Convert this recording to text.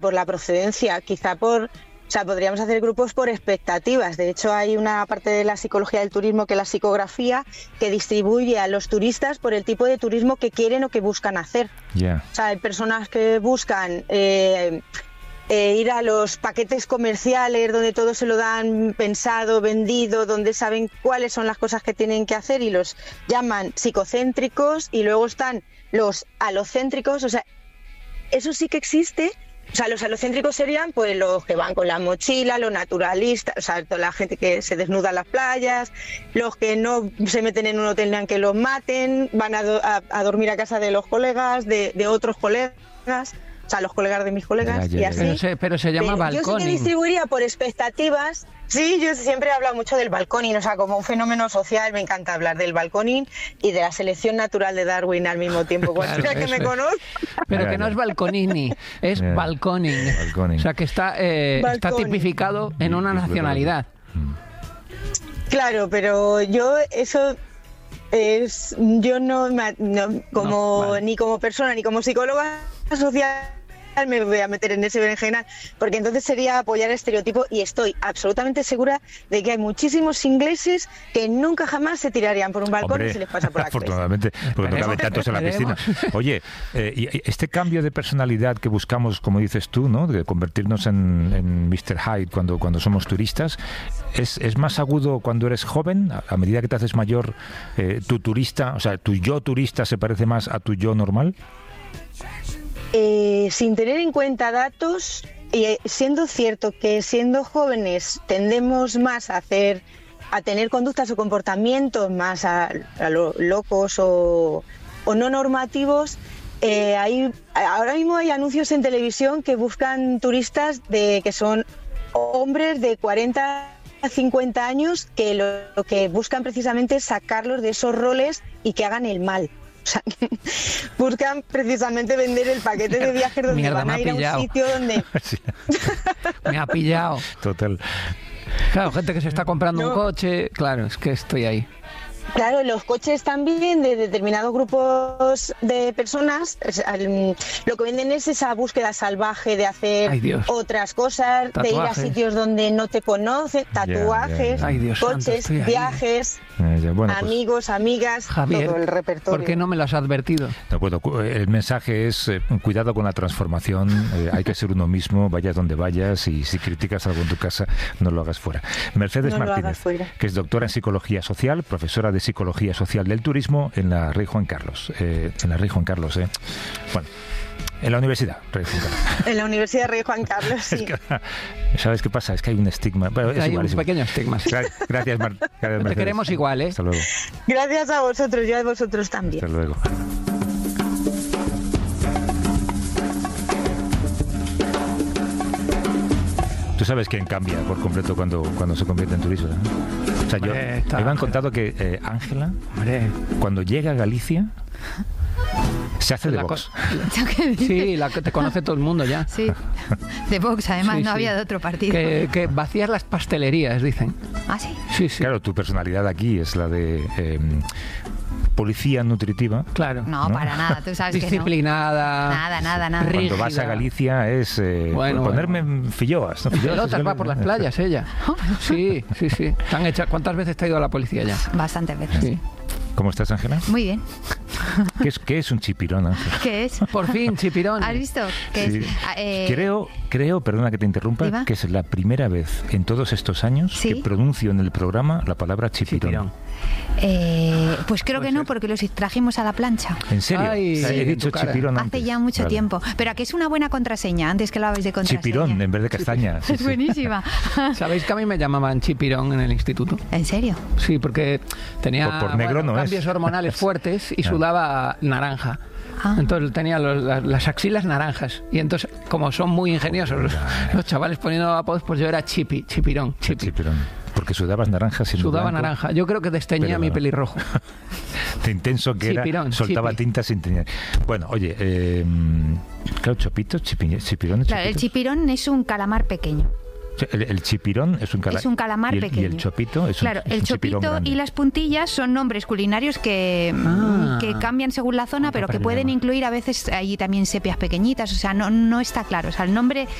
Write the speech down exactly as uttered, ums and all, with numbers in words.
por la procedencia, quizá por... O sea, podríamos hacer grupos por expectativas. De hecho, hay una parte de la psicología del turismo, que es la psicografía, que distribuye a los turistas por el tipo de turismo que quieren o que buscan hacer. Yeah. O sea, hay personas que buscan eh, eh, ir a los paquetes comerciales donde todo se lo dan pensado, vendido, donde saben cuáles son las cosas que tienen que hacer y los llaman psicocéntricos, y luego están los alocéntricos. O sea, eso sí que existe. O sea, los alocéntricos serían pues los que van con la mochila, los naturalistas, o sea, toda la gente que se desnuda en las playas, los que no se meten en un hotel ni aunque los maten, van a, do, a, a dormir a casa de los colegas, de, de otros colegas, o sea, los colegas de mis colegas, ya, ya, y así. Pero se, pero se llama balconing. Yo sí que distribuiría por expectativas. Sí, yo siempre he hablado mucho del balconing, o sea, como un fenómeno social. Me encanta hablar del balconing y de la selección natural de Darwin al mismo tiempo. Cualquiera Claro, que me es. conozca. Pero Ya, que no ya. es balconini, es Ya. balconing. Balconing. O sea, que está, eh, está Balconing. tipificado en una nacionalidad. Claro, pero yo eso es, yo no, me- no como No, vale. ni como persona ni como psicóloga social me voy a meter en ese berenjenal, porque entonces sería apoyar el estereotipo, y estoy absolutamente segura de que hay muchísimos ingleses que nunca jamás se tirarían por un balcón. Hombre, y se les pasa por la cabeza. afortunadamente, porque no caben tantos en la piscina. Esperemos. Oye, eh, y y este cambio de personalidad que buscamos, como dices tú, ¿no?, de convertirnos en, en mister Hyde cuando, cuando somos turistas, ¿es, es más agudo cuando eres joven? A, a medida que te haces mayor, eh, tu turista, o sea, tu yo turista se parece más a tu yo normal. Eh, sin tener en cuenta datos, y eh, siendo cierto que siendo jóvenes tendemos más a hacer, a tener conductas o comportamientos más a, a lo locos o, o no normativos, eh, hay, ahora mismo hay anuncios en televisión que buscan turistas de que son hombres de cuarenta a cincuenta años, que lo, lo que buscan precisamente es sacarlos de esos roles y que hagan el mal. O sea, buscan precisamente vender el paquete de viajes donde Mierda, van me a ha ir a un pillado. sitio donde... Sí, Me ha pillado. total. Claro, gente que se está comprando No. un coche. Claro, es que estoy ahí. Claro, los coches también de determinados grupos de personas, o sea, el- lo que venden es esa búsqueda salvaje de hacer Ay, Dios. otras cosas, de ir a Tatuajes. sitios donde no te conocen, tatuajes, ya. Ay, Dios santo, coches, estoy ahí. viajes, Eh, ya, bueno, pues, amigos, amigas, Javier, todo el repertorio. ¿por qué no me lo has advertido? de acuerdo, cu- el mensaje es eh, cuidado con la transformación, eh, hay que ser uno mismo, vayas donde vayas, y si criticas algo en tu casa, no lo hagas fuera. Mercedes No lo hagas Martínez, fuera. que es doctora en Psicología Social, profesora de Psicología Social del Turismo en la Rey Juan Carlos. Eh, en la Rey Juan Carlos, ¿eh? Bueno, en la Universidad Rey Juan Carlos. En la Universidad Rey Juan Carlos, sí. Es que, ¿sabes qué pasa? Es que hay un estigma. Bueno, es Hay igual, un es igual. pequeño estigma. sí. Gra- Gracias, Mar- gracias, Te Mercedes. queremos igual, ¿eh? Hasta luego. Gracias a vosotros, yo a vosotros también. Hasta luego. Tú sabes quién cambia por completo cuando, cuando se convierte en turista, ¿no? O sea, yo, Hombre, está me han Ángela. contado que eh, Ángela, Hombre, cuando llega a Galicia, se hace de la Vox. co- Sí, la que te conoce todo el mundo ya. Sí, de Vox, además, Sí, no sí. había de otro partido. Que, que vacías las pastelerías, dicen. Ah, sí. Sí, sí. Claro, tu personalidad aquí es la de eh, policía nutritiva. Claro. No, ¿no? para nada, tú sabes que no. Disciplinada. Nada, nada, nada. Rígida. Cuando vas a Galicia es eh, Bueno, ponerme en filloas. ¿no? En Filloas pelotas es va el- por las playas ella. Sí, sí, sí. Te han hecho- ¿Cuántas veces te ha ido a la policía ya? Bastantes veces. Sí. ¿Cómo estás, Ángela? Muy bien. ¿Qué es, qué es un chipirón, Ángela? ¿Qué es? Por fin, chipirón. ¿Has visto? ¿Qué Sí. es? Ah, eh, Creo, creo, perdona que te interrumpa, ¿Diva? que es la primera vez en todos estos años ¿Sí? que pronuncio en el programa la palabra chipirón. Chipirón. eh, pues creo Puede que no, ser. porque los trajimos a la plancha. ¿En serio? Ay, O sea, sí, he en dicho tu cara. chipirón Hace antes. ya mucho Vale. tiempo. Pero aquí es una buena contraseña, antes que lo habéis de contraseña. Chipirón en vez de castaña. sí, Es sí. buenísima. ¿Sabéis que a mí me llamaban chipirón en el instituto? ¿En serio? Sí, porque tenía Por- por negro no es. cambios hormonales fuertes y sudaba naranja. Ah. Entonces tenía los- las, las axilas naranjas. Y entonces, como son muy ingeniosos los, los chavales poniendo apodos, pues yo era chipi, chipirón, chipi. Chipirón. Porque sudabas naranja siendo Sudaba blanco. naranja. Yo creo que desteñía Pero mi no. pelirrojo. De intenso que Chipirón, era, soltaba chipi. tinta sin teñir. Bueno, oye, eh, claro, chopitos, chipi- chipirón, Claro, el chopitos. chipirón es un calamar pequeño. El, el chipirón es un, cala- es un calamar y el, pequeño. Y el chopito es claro, un, es el un chipirón chopito grande. y las puntillas son nombres culinarios que, Ah. que cambian según la zona, Otro pero que problema. pueden incluir a veces allí también sepias pequeñitas. O sea, no, no está claro. O sea, el nombre